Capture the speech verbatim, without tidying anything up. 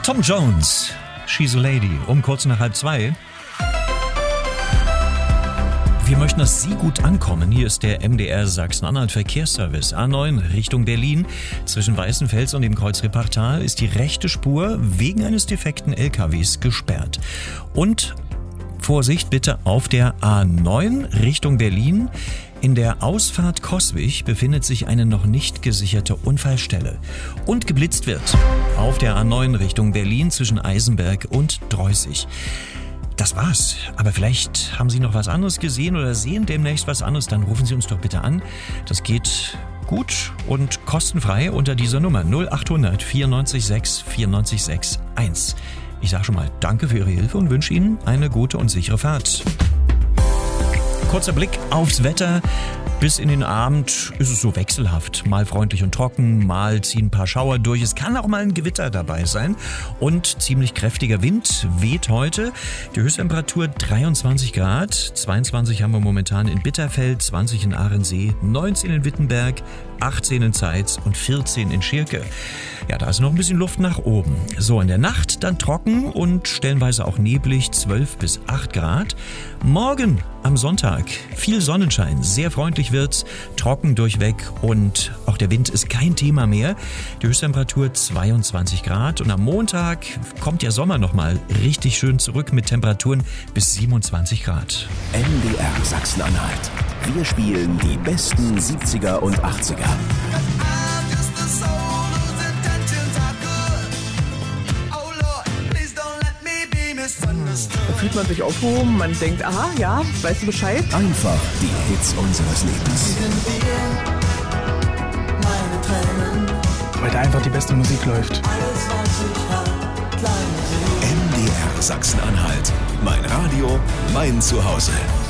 Tom Jones, She's a Lady, um kurz nach halb zwei. Wir möchten, dass Sie gut ankommen. Hier ist der M D R Sachsen-Anhalt Verkehrsservice. A neun Richtung Berlin. Zwischen Weißenfels und dem Kreuz Repartal ist die rechte Spur wegen eines defekten L K Ws gesperrt. Und Vorsicht bitte auf der A neun Richtung Berlin. In der Ausfahrt Coswig befindet sich eine noch nicht gesicherte Unfallstelle. Und geblitzt wird auf der A neun Richtung Berlin zwischen Eisenberg und Dreußig. Das war's. Aber vielleicht haben Sie noch was anderes gesehen oder sehen demnächst was anderes. Dann rufen Sie uns doch bitte an. Das geht gut und kostenfrei unter dieser Nummer null achthundert vierundneunzig sechs vierundneunzig sechs eins. Ich sage schon mal danke für Ihre Hilfe und wünsche Ihnen eine gute und sichere Fahrt. Kurzer Blick aufs Wetter. Bis in den Abend ist es so wechselhaft. Mal freundlich und trocken, mal ziehen ein paar Schauer durch. Es kann auch mal ein Gewitter dabei sein. Und ziemlich kräftiger Wind weht heute. Die Höchsttemperatur dreiundzwanzig Grad. zweiundzwanzig haben wir momentan in Bitterfeld, zwanzig in Ahrensee, neunzehn in Wittenberg, achtzehn in Zeitz und vierzehn in Schirke. Ja, da ist noch ein bisschen Luft nach oben. So, in der Nacht dann trocken und stellenweise auch neblig, zwölf bis acht Grad. Morgen am Sonntag viel Sonnenschein, sehr freundlich wird's, trocken durchweg und auch der Wind ist kein Thema mehr. Die Höchsttemperatur zweiundzwanzig Grad und am Montag kommt der Sommer nochmal richtig schön zurück mit Temperaturen bis siebenundzwanzig Grad. M D R Sachsen-Anhalt. Wir spielen die besten siebziger und achtziger. Da fühlt man sich aufgehoben, man denkt, aha, ja, weißt du Bescheid? Einfach die Hits unseres Lebens. Weil da einfach die beste Musik läuft. M D R Sachsen-Anhalt. Mein Radio, mein Zuhause.